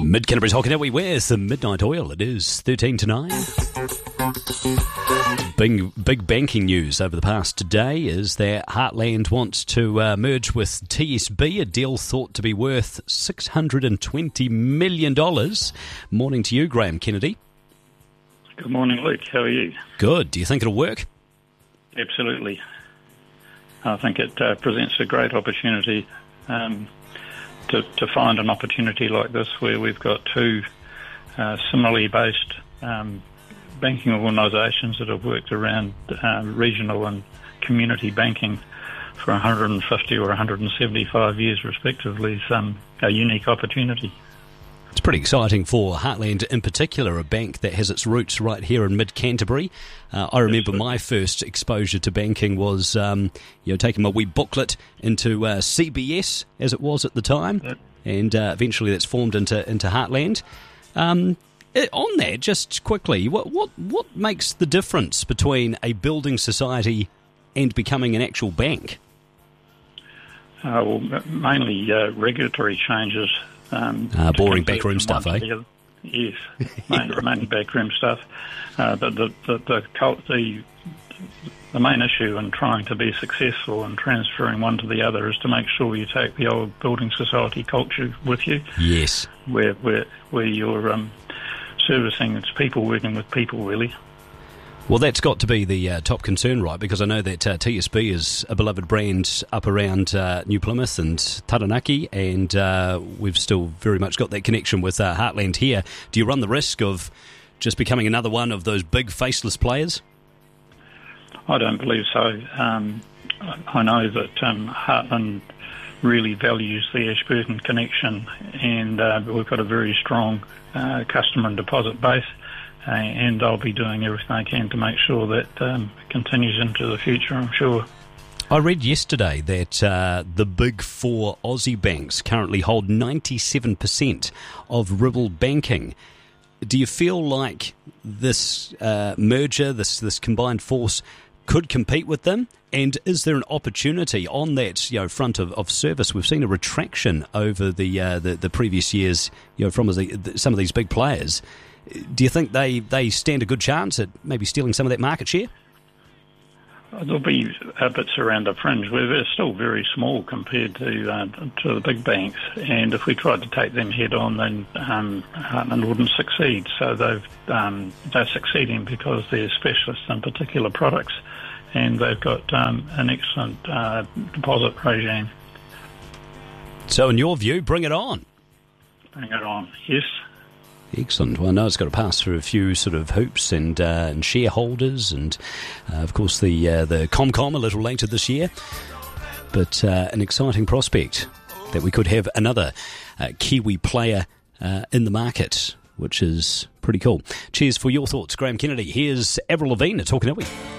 Mid-Canterbury's Hokanui with the Midnight Oil. It is 13 to 9. Big banking news over the past day is that Heartland wants to merge with TSB, a deal thought to be worth $620 million. Morning to you, Graham Kennedy. Good morning, Luke. How are you? Good. Do you think it'll work? Absolutely. I think it presents a great opportunity to find an opportunity like this where we've got two similarly based banking organisations that have worked around regional and community banking for 150 or 175 years respectively. Is a unique opportunity. It's pretty exciting for Heartland in particular, a bank that has its roots right here in mid-Canterbury. I remember my first exposure to banking was taking my wee booklet into CBS, as it was at the time, and eventually that's formed into Heartland. On that, just quickly, what makes the difference between a building society and becoming an actual bank? Mainly regulatory changes. Boring backroom stuff, eh? Yes, mainly backroom stuff. The main issue in trying to be successful and transferring one to the other is to make sure you take the old building society culture with you. Yes, where you're servicing its people, working with people, really. Well, that's got to be the top concern, right? Because I know that TSB is a beloved brand up around New Plymouth and Taranaki, and we've still very much got that connection with Heartland here. Do you run the risk of just becoming another one of those big faceless players? I don't believe so. I know that Heartland really values the Ashburton connection, and we've got a very strong customer and deposit base. And I'll be doing everything I can to make sure that continues into the future, I'm sure. I read yesterday that the big four Aussie banks currently hold 97% of Ribble banking. Do you feel like this merger, this combined force, could compete with them? And is there an opportunity on that front of service? We've seen a retraction over the previous years from some of these big players. Do you think they stand a good chance at maybe stealing some of that market share? There'll be bits around the fringe. We're still very small compared to the big banks, and if we tried to take them head on, then Heartland wouldn't succeed. So they're succeeding because they're specialists in particular products, and they've got an excellent deposit regime. So in your view, bring it on. Bring it on, yes. Excellent. Well, I know it's got to pass through a few sort of hoops and shareholders and, of course, the ComCom a little later this year. But an exciting prospect that we could have another Kiwi player in the market, which is pretty cool. Cheers for your thoughts, Graham Kennedy. Here's Avril Lavigne at Hokanui.